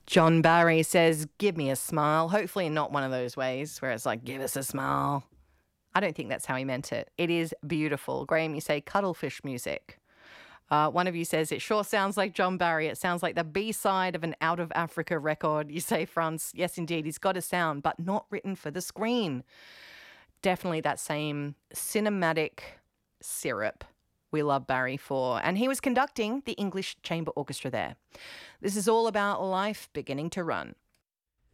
John Barry says, give me a smile. Hopefully, not one of those ways where it's like, give us a smile. I don't think that's how he meant it. It is beautiful. Graham, you say cuttlefish music. One of you says, it sure sounds like John Barry. It sounds like the B-side of an Out of Africa record. You say, Franz, yes, indeed, he's got a sound, but not written for the screen. Definitely that same cinematic syrup we love Barry for. And he was conducting the English Chamber Orchestra there. This is all about life beginning to run.